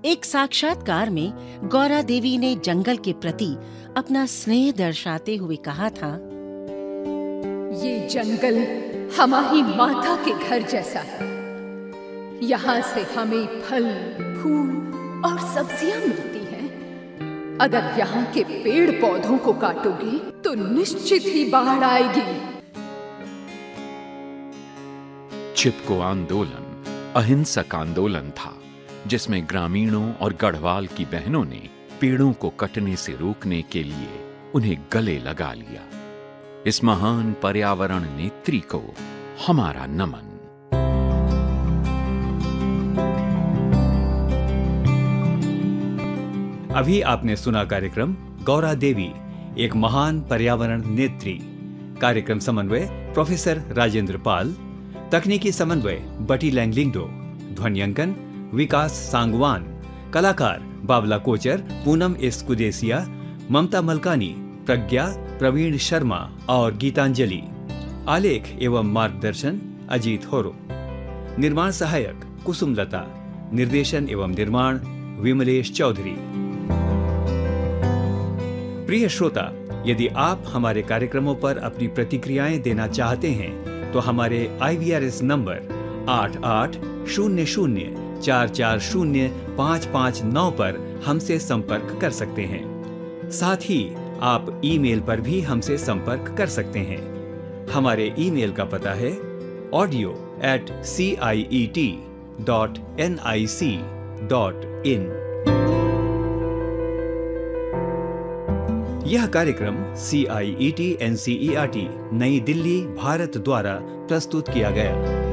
एक साक्षात्कार में गौरा देवी ने जंगल के प्रति अपना स्नेह दर्शाते हुए कहा था, ये जंगल हमारी माता के घर जैसा है। यहाँ से हमें फल, फूल और सब्जियां मिलती हैं। अगर यहाँ के पेड़ पौधों को काटोगे तो निश्चित ही बाढ़ आएगी। चिपको आंदोलन अहिंसक आंदोलन था, जिसमें ग्रामीणों और गढ़वाल की बहनों ने पेड़ों को कटने से रोकने के लिए उन्हें गले लगा लिया। इस महान पर्यावरण नेत्री को हमारा नमन। अभी आपने सुना कार्यक्रम गौरा देवी, एक महान पर्यावरण नेत्री। कार्यक्रम समन्वय प्रोफेसर राजेंद्र पाल, तकनीकी समन्वय बटी लैंगलिंगडो, ध्वनियांकन विकास सांगवान, कलाकार बाबला कोचर, पूनम एस कुदेसिया, ममता मलकानी, प्रज्ञा, प्रवीण शर्मा और गीतांजलि। आलेख एवं मार्गदर्शन अजीत होरो। निर्माण सहायक कुसुमलता। निर्देशन एवं निर्माण विमलेश चौधरी। प्रिय श्रोता, यदि आप हमारे कार्यक्रमों पर अपनी प्रतिक्रियाएं देना चाहते हैं तो हमारे IVRS नंबर 8800440559 पर हमसे संपर्क कर सकते हैं। साथ ही आप ईमेल पर भी हमसे संपर्क कर सकते हैं। हमारे ईमेल का पता है audio@ciet.nic.in। यह कार्यक्रम CIET NCERT नई दिल्ली, भारत द्वारा प्रस्तुत किया गया।